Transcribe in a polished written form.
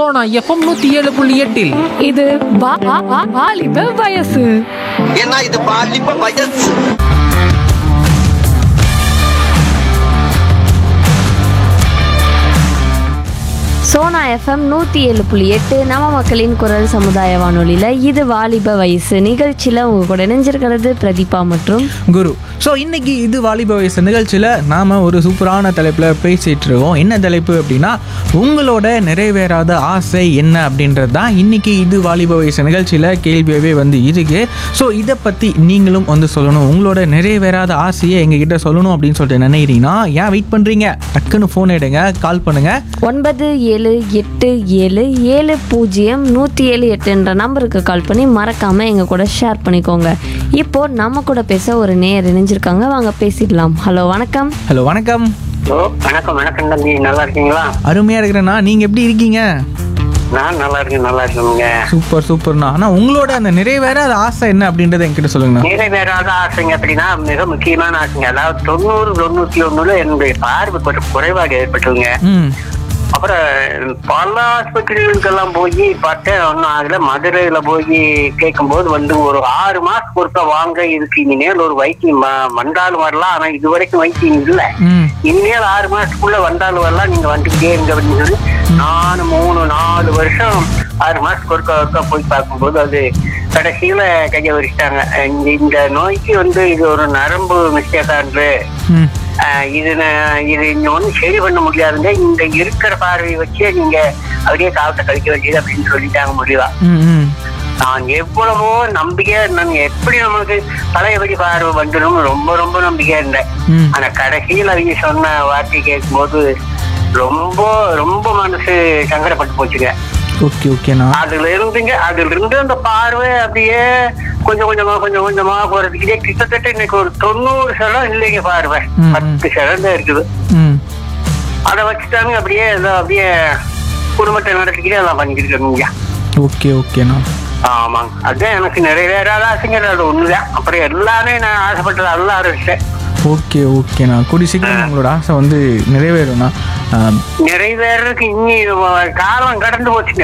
Sona FM 107.8. இது வாலிப வயசு. ஏன்னா இது பாலிப்ப வயசு. சோனா எஃப்எம் 107.8 நம்ம மக்களின் குரல் சமுதாய வானொலியில் இது வாலிப வயசு நிகழ்ச்சியில் உங்கள் கூட இணைஞ்சிருக்கிறது பிரதீபா மற்றும் குரு. ஸோ இன்னைக்கு இது வாலிப வயசு நிகழ்ச்சியில் நாம் ஒரு சூப்பரான தலைப்பில் பேசிகிட்டு இருக்கோம். என்ன தலைப்பு அப்படின்னா, உங்களோட நிறைவேறாத ஆசை என்ன அப்படின்றது தான் இன்னைக்கு இது வாலிப வயசு நிகழ்ச்சியில் கேள்வியாகவே வந்து இருக்கு. ஸோ இதை பற்றி நீங்களும் வந்து சொல்லணும், உங்களோட நிறைவேறாத ஆசையை எங்ககிட்ட சொல்லணும் அப்படின்னு சொல்லிட்டு நினைக்கிறீங்கன்னா ஏன் வெயிட் பண்ணுறீங்க? டக்குன்னு ஃபோன் எடுங்க, கால் பண்ணுங்கள். 9787700178 நம்பருக்கு கால் பண்ணி மறக்காமல் எங்கள் கூட ஷேர் பண்ணிக்கோங்க. இப்போது நம்ம கூட பேச ஒரு நேயர் இணைஞ்சிருக்காங்க, வாங்க பேசிடலாம். ஹலோ வணக்கம். ஹலோ வணக்கம். ஹலோ வணக்கம். வணக்கம் தம்பி, நல்லா இருக்கீங்களா? அருமையாக இருக்கிறேண்ணா, நீங்கள் எப்படி இருக்கீங்க? நான் நல்லா இருக்கேங்க. சூப்பர் சூப்பர்ண்ணா. ஆனால் உங்களோட அந்த நிறைவேறாத ஆசை என்ன அப்படின்றத என்கிட்ட சொல்லுங்கண்ணா. நிறைவேறாத ஆசைங்க அப்படின்னா மிக முக்கியமான ஆசைங்க. அதாவது 90-91 என்னுடைய பார்வை கொஞ்சம் குறைபாடு ஏற்பட்டுங்க. அப்புறம் பல ஆஸ்பத்திரிகளுக்கெல்லாம் போய் பார்த்தேன், ஒன்றும் ஆகல. மதுரையில போய் கேட்கும்போது வந்து ஒரு 6 மாசத்துக்கு ஒருக்கா வாங்க, இதுக்கு இனிமேல் ஒரு வைத்தியம் வந்தாலும் வரலாம், ஆனா இது வரைக்கும் வைத்தியம் இல்லை, இனிமேல் 6 மாசத்துக்குள்ள வந்தாலும் வரலாம், நீங்க வந்துக்கிட்டே இருங்க அப்படின்னு சொல்லி நான் 3-4 வருஷம் 6 மாசத்துக்கு ஒருக்கா போய் பார்க்கும்போது அது கடைசியில கைய வரிச்சிட்டாங்க. இந்த நோய்க்கு வந்து இது ஒரு நரம்பு மிஸ்டேக்கான்று, இது ஒன்றும் சரி பண்ண முடியாதுங்க, இந்த இருக்கிற பார்வையை வச்சே நீங்க அப்படியே காலத்தை கழிக்க வேண்டியது அப்படின்னு சொல்லிட்டாங்க முடிவா. நான் எவ்வளவோ நம்பிக்கையா இருந்தாங்க, எப்படி நமக்கு பழையபடி பார்வை வந்துடும் ரொம்ப ரொம்ப நம்பிக்கையா இருந்தேன். ஆனா கடைசியில் அவங்க சொன்ன வார்த்தை கேட்கும்போது ரொம்ப ரொம்ப மனசு சங்கடப்பட்டு போச்சுங்க. ஓகே ஓகேண்ணா. அதுல இருந்து அந்த பார்வை அப்படியே கொஞ்சம் கொஞ்சமா போறதுக்கிட்டே கிட்டத்தட்ட இன்னைக்கு ஒரு 90% இல்லைங்க பார்வை, 10% தான் இருக்குது. அதை வச்சுட்டாங்க அப்படியே குடும்பத்தை நடத்திக்கிட்டே எல்லாம் பண்ணிக்கிட்டு இருக்கீங்க. ஓகே ஓகேண்ணா. ஆமாங்க, அதுதான் எனக்கு நிறைவேறாத ஆசைங்கிறது அது ஒண்ணுதான். அப்புறம் எல்லாமே நான் ஆசைப்பட்டது எல்லாம் ஆரம்பிச்சேன். ஓகே ஓகேண்ணா. கூடிய சீக்கிரம் உங்களோட ஆசை வந்து நிறைவேறும்ண்ணா. நிறைவேறதுக்கு இன்னி காலம் கடந்து போச்சுங்க.